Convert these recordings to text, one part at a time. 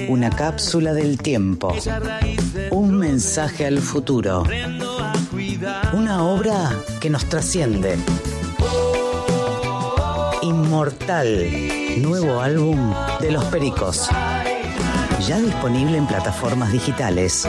Una cápsula del tiempo. Un mensaje al futuro. Una obra que nos trasciende. Inmortal. Nuevo álbum de Los Pericos. Ya disponible en plataformas digitales.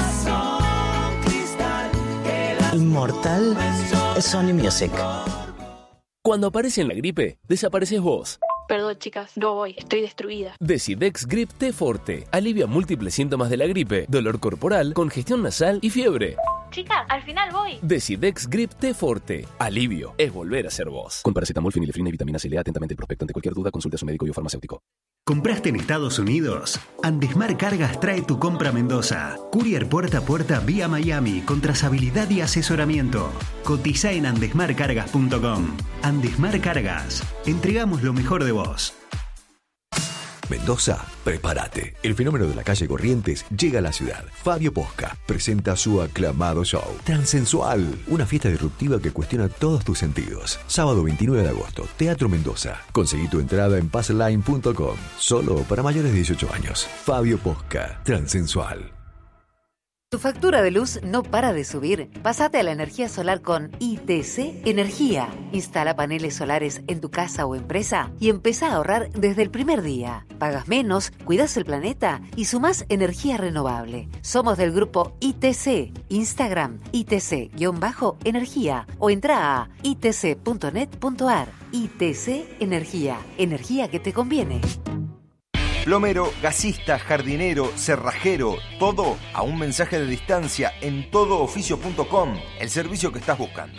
Inmortal es Sony Music. Cuando aparece la gripe, desapareces vos. Perdón, chicas, no voy, estoy destruida. Decidex Grip T Forte alivia múltiples síntomas de la gripe, dolor corporal, congestión nasal y fiebre. Chicas, al final voy. Decidex Grip T Forte. Alivio es volver a ser vos. Con paracetamol, fenilefrina y vitamina C. Lea atentamente el prospecto. Ante cualquier duda, consulte a su médico y o farmacéutico. ¿Compraste en Estados Unidos? Andesmar Cargas trae tu compra a Mendoza. Courier puerta a puerta vía Miami con trazabilidad y asesoramiento. Cotiza en andesmarcargas.com. Andesmar Cargas. Entregamos lo mejor de vos. Mendoza, prepárate. El fenómeno de la calle Corrientes llega a la ciudad. Fabio Posca presenta su aclamado show Transensual, una fiesta disruptiva que cuestiona todos tus sentidos. Sábado 29 de agosto, Teatro Mendoza. Conseguí tu entrada en passline.com. Solo para mayores de 18 años. Fabio Posca, Transensual. ¿Tu factura de luz no para de subir? Pásate a la energía solar con ITC Energía. Instala paneles solares en tu casa o empresa y empezá a ahorrar desde el primer día. Pagas menos, cuidas el planeta y sumás energía renovable. Somos del grupo ITC. Instagram ITC-energía o entra a itc.net.ar. ITC Energía. Energía que te conviene. Plomero, gasista, jardinero, cerrajero, todo a un mensaje de distancia en todooficio.com, el servicio que estás buscando.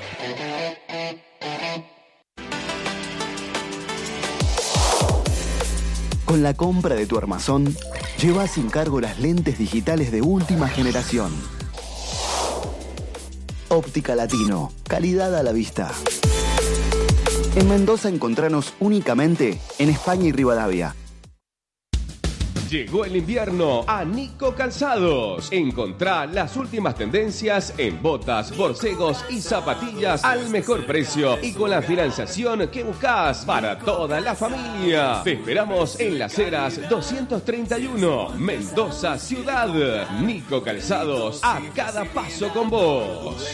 Con la compra de tu armazón, lleva sin cargo las lentes digitales de última generación. Óptica Latino, calidad a la vista. En Mendoza encontranos únicamente en España y Rivadavia. Llegó el invierno a Nico Calzados. Encontrá las últimas tendencias en botas, borcegos y zapatillas al mejor precio y con la financiación que buscás para toda la familia. Te esperamos en Las Heras 231, Mendoza Ciudad. Nico Calzados, a cada paso con vos.